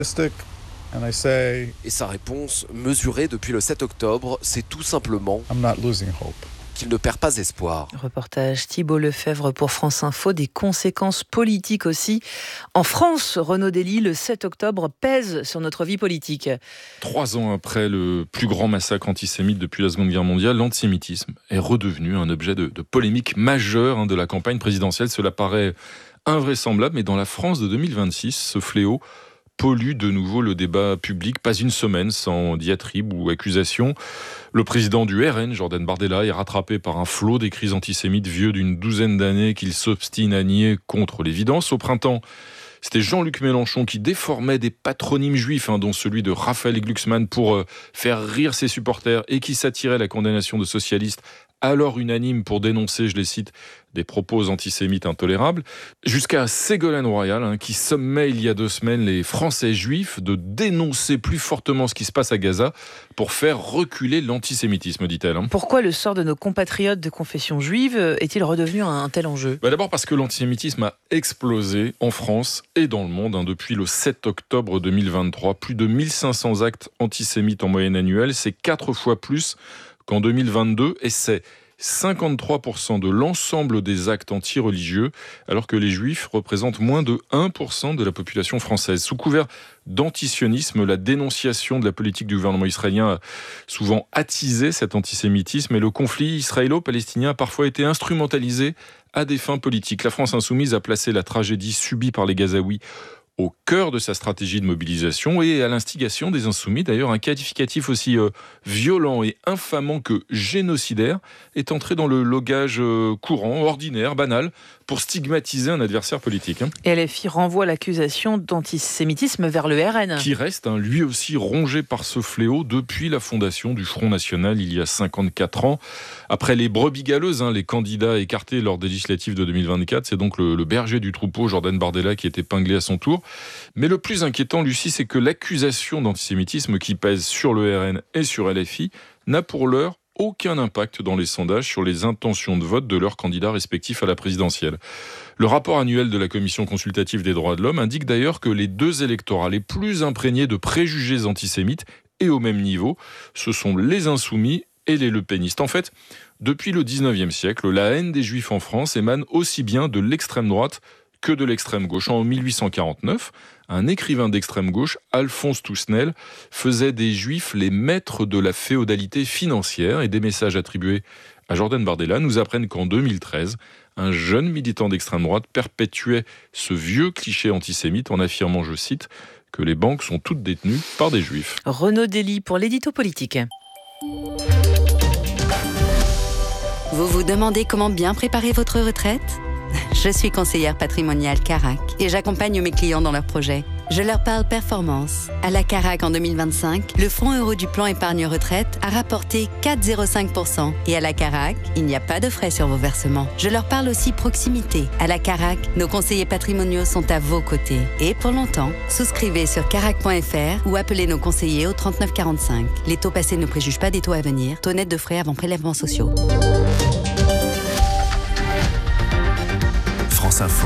Et sa réponse, mesurée depuis le 7 octobre, c'est tout simplement qu'il ne perd pas espoir. Reportage Thibault Lefebvre pour France Info, des conséquences politiques aussi. En France, Renaud Dely, le 7 octobre pèse sur notre vie politique. 3 ans après le plus grand massacre antisémite depuis la Seconde Guerre mondiale, l'antisémitisme est redevenu un objet de polémique majeure de la campagne présidentielle. Cela paraît invraisemblable, mais dans la France de 2026, ce fléau pollue de nouveau le débat public. Pas une semaine sans diatribe ou accusation. Le président du RN, Jordan Bardella, est rattrapé par un flot des crises antisémites vieux d'une douzaine d'années qu'il s'obstine à nier contre l'évidence. Au printemps, c'était Jean-Luc Mélenchon qui déformait des patronymes juifs, dont celui de Raphaël Glucksmann, pour faire rire ses supporters et qui s'attirait la condamnation de socialistes alors unanimes pour dénoncer, je les cite, des propos antisémites intolérables, jusqu'à Ségolène Royal, qui sommait il y a 2 semaines les Français juifs de dénoncer plus fortement ce qui se passe à Gaza pour faire reculer l'antisémitisme, dit-elle. Pourquoi le sort de nos compatriotes de confession juive est-il redevenu un tel enjeu ? D'abord parce que l'antisémitisme a explosé en France et dans le monde depuis le 7 octobre 2023. Plus de 1500 actes antisémites en moyenne annuelle, c'est 4 fois plus qu'en 2022 et c'est 53% de l'ensemble des actes anti-religieux, alors que les juifs représentent moins de 1% de la population française. Sous couvert d'antisionisme, la dénonciation de la politique du gouvernement israélien a souvent attisé cet antisémitisme et le conflit israélo-palestinien a parfois été instrumentalisé à des fins politiques. La France insoumise a placé la tragédie subie par les Gazaouis au cœur de sa stratégie de mobilisation et à l'instigation des Insoumis. D'ailleurs, un qualificatif aussi violent et infamant que génocidaire est entré dans le langage courant, ordinaire, banal, pour stigmatiser un adversaire politique. Et LFI renvoie l'accusation d'antisémitisme vers le RN. Qui reste, lui aussi, rongé par ce fléau depuis la fondation du Front National il y a 54 ans. Après les brebis galeuses, les candidats écartés lors des législatives de 2024, c'est donc le berger du troupeau, Jordan Bardella, qui est épinglé à son tour. Mais le plus inquiétant, Lucie, c'est que l'accusation d'antisémitisme qui pèse sur le RN et sur LFI n'a pour l'heure aucun impact dans les sondages sur les intentions de vote de leurs candidats respectifs à la présidentielle. Le rapport annuel de la Commission consultative des droits de l'homme indique d'ailleurs que les 2 électorats les plus imprégnés de préjugés antisémites et au même niveau, ce sont les insoumis et les lepénistes. En fait, depuis le 19e siècle, la haine des juifs en France émane aussi bien de l'extrême droite que de l'extrême gauche. En 1849, un écrivain d'extrême gauche, Alphonse Toussenel, faisait des juifs les maîtres de la féodalité financière et des messages attribués à Jordan Bardella nous apprennent qu'en 2013, un jeune militant d'extrême droite perpétuait ce vieux cliché antisémite en affirmant, je cite, que les banques sont toutes détenues par des juifs. Renaud Dely pour l'édito politique. Vous vous demandez comment bien préparer votre retraite ? Je suis conseillère patrimoniale Carac et j'accompagne mes clients dans leurs projets. Je leur parle performance. À la Carac en 2025, le fonds euro du plan épargne retraite a rapporté 4,05%. Et à la Carac, il n'y a pas de frais sur vos versements. Je leur parle aussi proximité. À la Carac, nos conseillers patrimoniaux sont à vos côtés. Et pour longtemps, souscrivez sur carac.fr ou appelez nos conseillers au 39 45. Les taux passés ne préjugent pas des taux à venir. Taux net de frais avant prélèvements sociaux. France Info,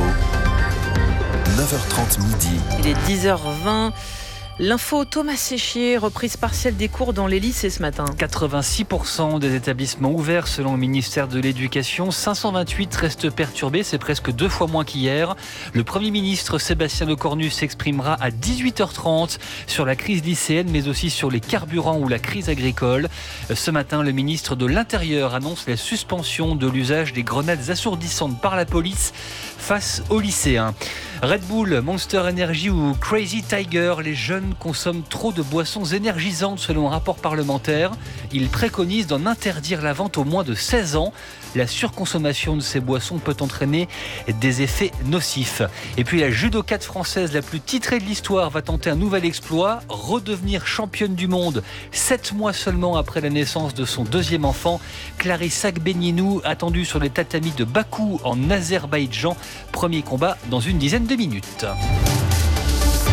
9h30 midi. Il est 10h20. L'info, Thomas Séchier, reprise partielle des cours dans les lycées ce matin. 86% des établissements ouverts selon le ministère de l'Éducation. 528 restent perturbés, c'est presque 2 fois moins qu'hier. Le Premier ministre Sébastien Lecornu s'exprimera à 18h30 sur la crise lycéenne, mais aussi sur les carburants ou la crise agricole. Ce matin, le ministre de l'Intérieur annonce la suspension de l'usage des grenades assourdissantes par la police face aux lycéens. Red Bull, Monster Energy ou Crazy Tiger, les jeunes consomment trop de boissons énergisantes selon un rapport parlementaire. Ils préconisent d'en interdire la vente aux moins de 16 ans. La surconsommation de ces boissons peut entraîner des effets nocifs. Et puis la judokate française la plus titrée de l'histoire va tenter un nouvel exploit, redevenir championne du monde 7 mois seulement après la naissance de son 2e enfant. Clarissa Agbenienou, attendue sur les tatamis de Bakou en Azerbaïdjan. Premier combat dans une dizaine de minutes.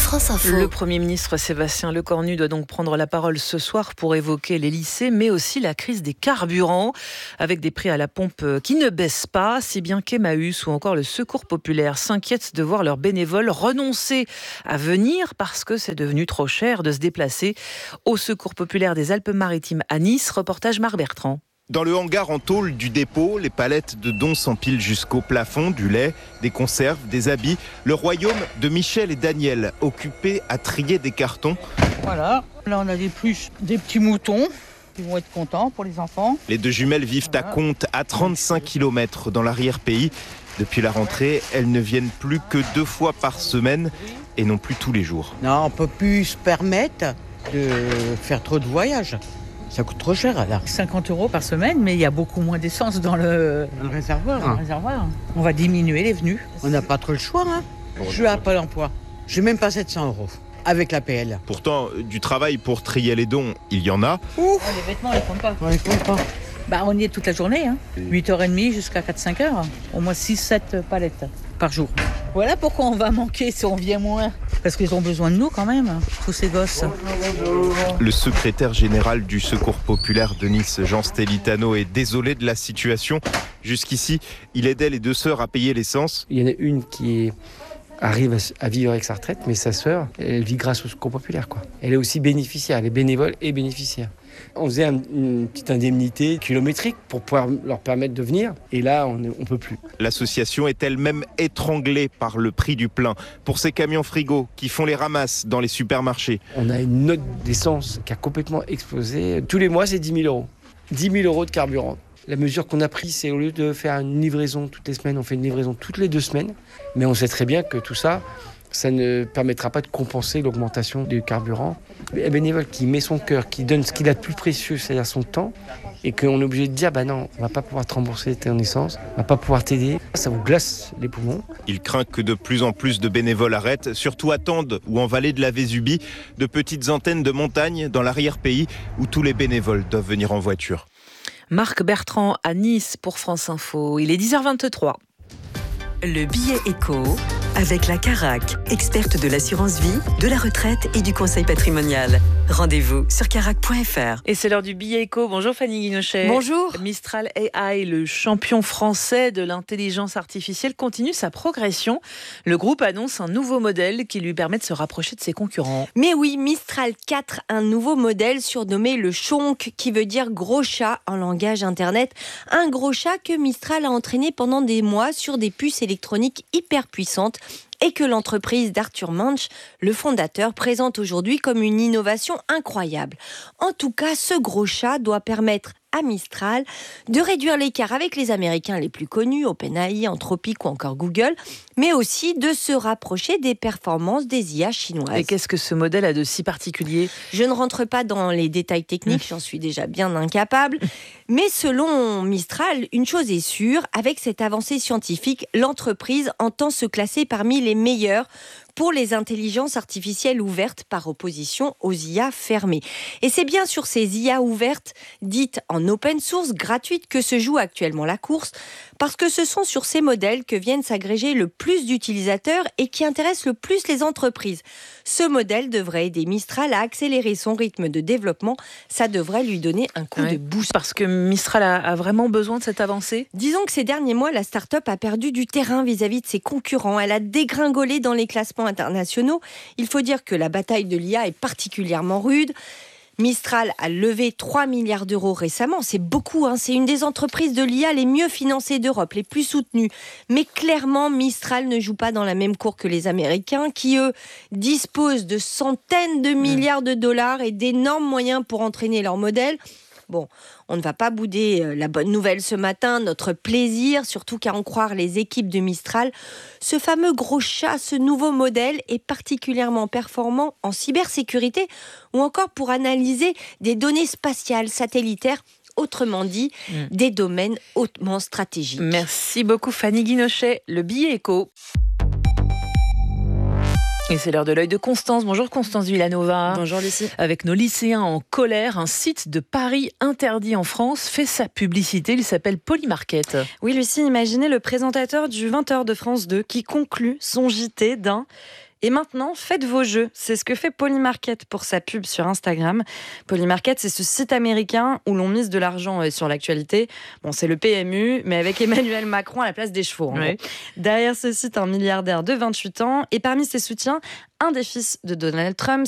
France Info. Le Premier ministre Sébastien Lecornu doit donc prendre la parole ce soir pour évoquer les lycées, mais aussi la crise des carburants, avec des prix à la pompe qui ne baissent pas, si bien qu'Emmaüs ou encore le Secours populaire s'inquiètent de voir leurs bénévoles renoncer à venir parce que c'est devenu trop cher de se déplacer. Au Secours populaire des Alpes-Maritimes à Nice, reportage Marc Bertrand. Dans le hangar en tôle du dépôt, les palettes de dons s'empilent jusqu'au plafond, du lait, des conserves, des habits. Le royaume de Michel et Daniel, occupés à trier des cartons. Voilà, là on a des pluches, des petits moutons qui vont être contents pour les enfants. Les deux jumelles vivent à Comtes, à 35 km dans l'arrière-pays. Depuis la rentrée, elles ne viennent plus que 2 fois par semaine et non plus tous les jours. Non, on ne peut plus se permettre de faire trop de voyages. Ça coûte trop cher là. 50 € par semaine, mais il y a beaucoup moins d'essence dans le réservoir. On va diminuer les venues. On n'a pas trop le choix. Je suis à Pôle emploi. Je n'ai même pas 700 € avec l'APL. Pourtant, du travail pour trier les dons, il y en a. Les vêtements, on les compte pas. On y est toute la journée. 8h30 jusqu'à 4-5h. Au moins 6-7 palettes par jour. Voilà pourquoi on va manquer si on vient moins. Parce qu'ils ont besoin de nous quand même, tous ces gosses. Le secrétaire général du Secours populaire de Nice, Jean Stellitano, est désolé de la situation. Jusqu'ici, il aidait les 2 sœurs à payer l'essence. Il y en a une qui arrive à vivre avec sa retraite, mais sa sœur, elle vit grâce au Secours populaire, quoi. Elle est aussi bénéficiaire, elle est bénévole et bénéficiaire. On faisait une petite indemnité kilométrique pour pouvoir leur permettre de venir. Et là, on ne peut plus. L'association est elle-même étranglée par le prix du plein. Pour ces camions frigo qui font les ramasses dans les supermarchés. On a une note d'essence qui a complètement explosé. Tous les mois, c'est 10 000 €. 10 000 € de carburant. La mesure qu'on a prise, c'est au lieu de faire une livraison toutes les semaines, on fait une livraison toutes les 2 semaines. Mais on sait très bien que tout ça, ça ne permettra pas de compenser l'augmentation du carburant. Un bénévole qui met son cœur, qui donne ce qu'il a de plus précieux, c'est-à-dire son temps, et qu'on est obligé de dire non, on ne va pas pouvoir te rembourser ton essence, on ne va pas pouvoir t'aider, ça vous glace les poumons. Il craint que de plus en plus de bénévoles arrêtent, surtout à Tende ou en vallée de la Vésubie, de petites antennes de montagne dans l'arrière-pays où tous les bénévoles doivent venir en voiture. Marc Bertrand à Nice pour France Info. Il est 10h23. Le billet éco avec la Carac, experte de l'assurance vie, de la retraite et du conseil patrimonial. Rendez-vous sur carac.fr. Et c'est l'heure du billet éco. Bonjour Fanny Guinochet. Bonjour. Mistral AI, le champion français de l'intelligence artificielle, continue sa progression. Le groupe annonce un nouveau modèle qui lui permet de se rapprocher de ses concurrents. Mais oui, Mistral 4, un nouveau modèle surnommé le Chonk, qui veut dire gros chat en langage internet. Un gros chat que Mistral a entraîné pendant des mois sur des puces électroniques hyper puissantes et que l'entreprise d'Arthur Munch, le fondateur, présente aujourd'hui comme une innovation incroyable. En tout cas, ce gros chat doit permettre à Mistral de réduire l'écart avec les Américains les plus connus, OpenAI, Anthropic ou encore Google, mais aussi de se rapprocher des performances des IA chinoises. Et qu'est-ce que ce modèle a de si particulier ? Je ne rentre pas dans les détails techniques, j'en suis déjà bien incapable, mais selon Mistral, une chose est sûre, avec cette avancée scientifique, l'entreprise entend se classer parmi les meilleurs pour les intelligences artificielles ouvertes par opposition aux IA fermées. Et c'est bien sur ces IA ouvertes, dites en open source, gratuites, que se joue actuellement la course, parce que ce sont sur ces modèles que viennent s'agréger le plus d'utilisateurs et qui intéressent le plus les entreprises. Ce modèle devrait aider Mistral à accélérer son rythme de développement. Ça devrait lui donner un coup de boost. Parce que Mistral a vraiment besoin de cette avancée ? Disons que ces derniers mois, la start-up a perdu du terrain vis-à-vis de ses concurrents. Elle a dégringolé dans les classements internationaux. Il faut dire que la bataille de l'IA est particulièrement rude. Mistral a levé 3 milliards d'euros récemment. C'est beaucoup, c'est une des entreprises de l'IA les mieux financées d'Europe, les plus soutenues. Mais clairement, Mistral ne joue pas dans la même cour que les Américains, qui, eux, disposent de centaines de milliards de dollars et d'énormes moyens pour entraîner leur modèle. Bon, on ne va pas bouder la bonne nouvelle ce matin, notre plaisir, surtout qu'à en croire les équipes de Mistral, ce fameux gros chat, ce nouveau modèle est particulièrement performant en cybersécurité ou encore pour analyser des données spatiales, satellitaires, autrement dit, des domaines hautement stratégiques. Merci beaucoup Fanny Guinochet, le billet éco. Et c'est l'heure de l'œil de Constance. Bonjour Constance Villanova. Bonjour Lucie. Avec nos lycéens en colère, un site de paris interdit en France fait sa publicité. Il s'appelle Polymarket. Oui Lucie, imaginez le présentateur du 20h de France 2 qui conclut son JT d'un Et maintenant, faites vos jeux. C'est ce que fait Polymarket pour sa pub sur Instagram. Polymarket, c'est ce site américain où l'on mise de l'argent sur l'actualité. Bon, c'est le PMU, mais avec Emmanuel Macron à la place des chevaux. Ouais. Derrière ce site, un milliardaire de 28 ans. Et parmi ses soutiens, un des fils de Donald Trump,